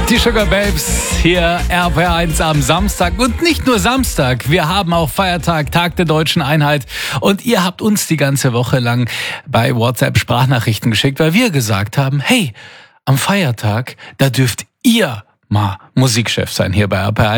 Die Sugar Babes hier RPR1 am Samstag und nicht nur Samstag, wir haben auch Feiertag, Tag der Deutschen Einheit und ihr habt uns die ganze Woche lang bei WhatsApp Sprachnachrichten geschickt, weil wir gesagt haben, hey, am Feiertag, da dürft ihr mal Musikchef sein hier bei RPR1.